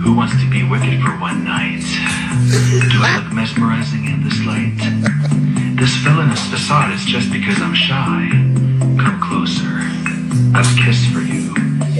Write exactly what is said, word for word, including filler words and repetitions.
Who wants to be wicked for one night? Do I look mesmerizing in this light? This villainous facade is just because I'm shy.